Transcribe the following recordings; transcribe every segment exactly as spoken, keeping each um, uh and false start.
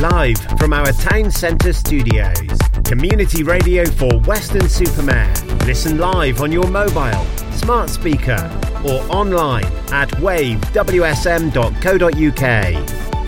Live from our town centre studios. Community radio for Weston-super-Mare. Listen live on your mobile, smart speaker or online at wave w s m dot co dot u k.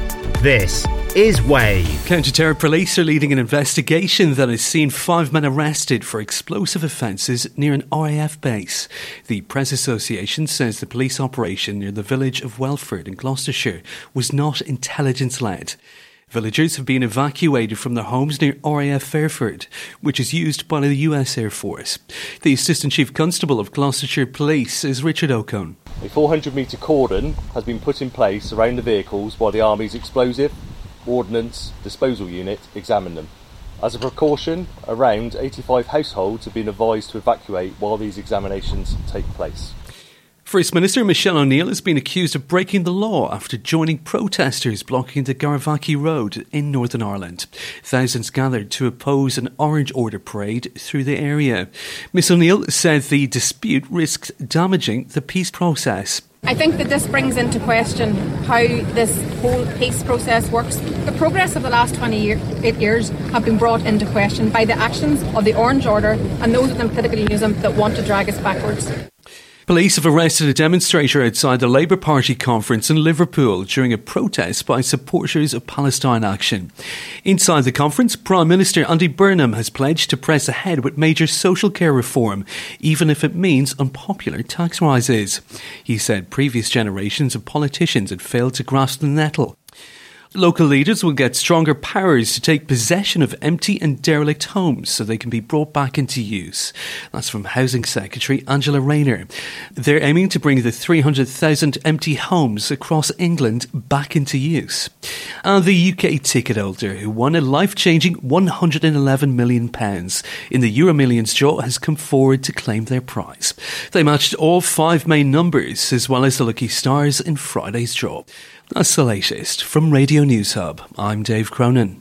This is Wave. Counter-terror police are leading an investigation that has seen five men arrested for explosive offences near an R A F base. The Press Association says the police operation near the village of Welford in Gloucestershire was not intelligence-led. Villagers have been evacuated from their homes near R A F Fairford, which is used by the U S Air Force. The Assistant Chief Constable of Gloucestershire Police is Richard O'Cone. A four hundred metre cordon has been put in place around the vehicles while the Army's explosive ordnance disposal unit examine them. As a precaution, around eighty-five households have been advised to evacuate while these examinations take place. First Minister Michelle O'Neill has been accused of breaking the law after joining protesters blocking the Garavaki Road in Northern Ireland. Thousands gathered to oppose an Orange Order parade through the area. Miss O'Neill said the dispute risked damaging the peace process. I think that this brings into question how this whole peace process works. The progress of the last twenty-eight years have been brought into question by the actions of the Orange Order and those within politicalism that want to drag us backwards. Police have arrested a demonstrator outside the Labour Party conference in Liverpool during a protest by supporters of Palestine Action. Inside the conference, Prime Minister Andy Burnham has pledged to press ahead with major social care reform, even if it means unpopular tax rises. He said previous generations of politicians had failed to grasp the nettle. Local leaders will get stronger powers to take possession of empty and derelict homes so they can be brought back into use. That's from Housing Secretary Angela Rayner. They're aiming to bring the three hundred thousand empty homes across England back into use. And the U K ticket holder who won a life-changing one hundred eleven million pounds in the Euro Millions draw has come forward to claim their prize. They matched all five main numbers as well as the lucky stars in Friday's draw. That's the latest from Radio News Hub. I'm Dave Cronin.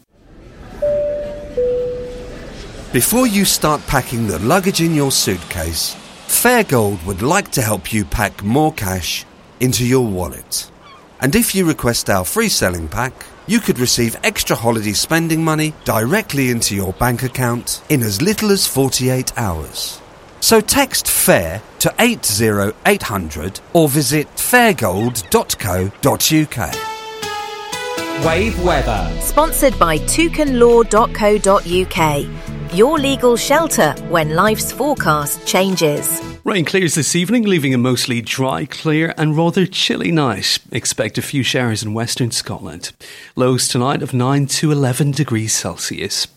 Before you start packing the luggage in your suitcase, Fairgold would like to help you pack more cash into your wallet. And if you request our free selling pack, you could receive extra holiday spending money directly into your bank account in as little as forty-eight hours. So text FAIR to eight zero eight hundred or visit fairgold dot co dot u k. Wave weather. Sponsored by toucan law dot co dot u k. Your legal shelter when life's forecast changes. Rain clears this evening, leaving a mostly dry, clear and rather chilly night. Expect a few showers in western Scotland. Lows tonight of nine to eleven degrees Celsius.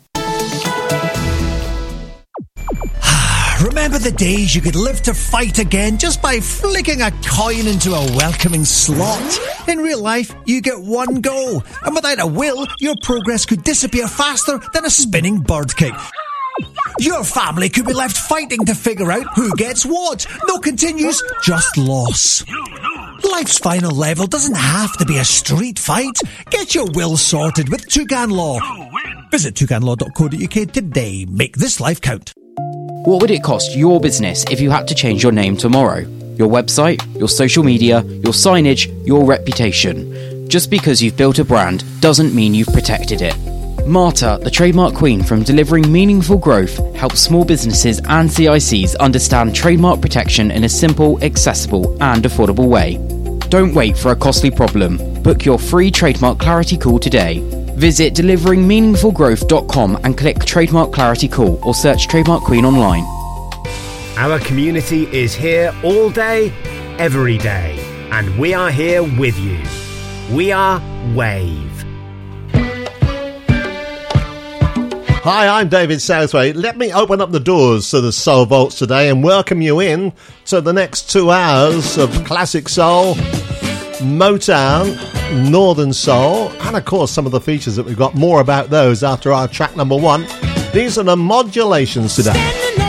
Remember the days you could live to fight again just by flicking a coin into a welcoming slot? In real life, you get one go, and without a will, your progress could disappear faster than a spinning bird kick. Your family could be left fighting to figure out who gets what. No continues, just loss. Life's final level doesn't have to be a street fight. Get your will sorted with Toucan Law. Visit toucan law dot co dot u k today. Make this life count. What would it cost your business if you had to change your name tomorrow? Your website, your social media, your signage, your reputation. Just because you've built a brand doesn't mean you've protected it. Marta, the trademark queen from Delivering Meaningful Growth, helps small businesses and C I Cs understand trademark protection in a simple, accessible and affordable way. Don't wait for a costly problem. Book your free trademark clarity call today. Visit delivering meaningful growth dot com and click Trademark Clarity Call or search Trademark Queen online. Our community is here all day, every day, and we are here with you. We are Wave. Hi, I'm David Southway. Let me open up the doors to the Soul Vaults today and welcome you in to the next two hours of classic soul, Motown, Northern Soul, and of course some of the features that we've got. More about those after our track number one. These are the Modulations today.